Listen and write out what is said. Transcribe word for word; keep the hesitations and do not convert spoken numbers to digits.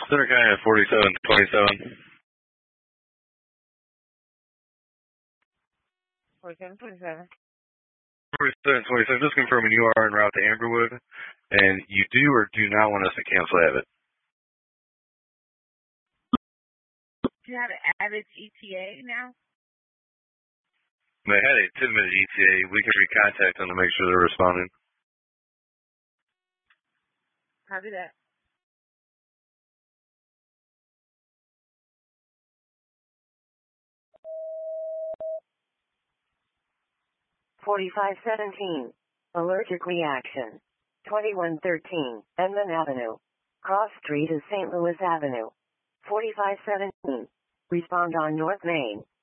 Center County at forty-seven twenty-seven. forty-seven twenty-seven. forty-seven twenty-seven, just confirming you are en route to Amberwood, and you do or do not want us to cancel Abbott. Do you have Abbott's E T A now? They had a ten minute E T A. We can recontact them to make sure they're responding. Copy that. forty-five seventeen. Allergic reaction. twenty-one thirteen. Edmond Avenue. Cross Street is Saint Louis Avenue. forty-five seventeen. Respond on North Main.